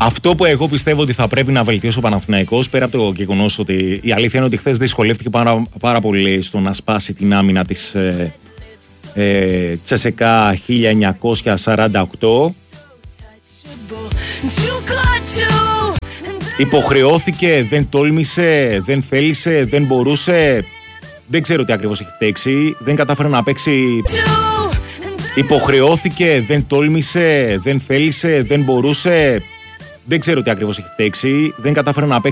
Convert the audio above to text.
Αυτό που εγώ πιστεύω ότι θα πρέπει να βελτιώσει ο Παναθηναϊκός, πέρα από το γεγονός ότι η αλήθεια είναι ότι χθες δυσκολεύτηκε πάρα πολύ στο να σπάσει την άμυνα της Τσεσεκά 1948. Υποχρεώθηκε, δεν τόλμησε, δεν θέλησε, δεν μπορούσε. Δεν ξέρω τι ακριβώς έχει φταίξει. Δεν κατάφερε να παίξει. Υποχρεώθηκε, δεν τόλμησε, δεν θέλησε, δεν μπορούσε. Δεν ξέρω τι ακριβώς έχει φταίξει. Δεν κατάφερε να παίξει.